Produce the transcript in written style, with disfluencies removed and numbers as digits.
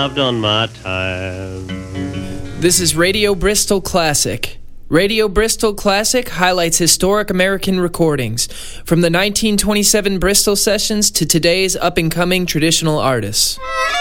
I've done my time. This is Radio Bristol Classic. Radio Bristol Classic highlights historic American recordings, from the 1927 Bristol sessions to today's up-and-coming traditional artists.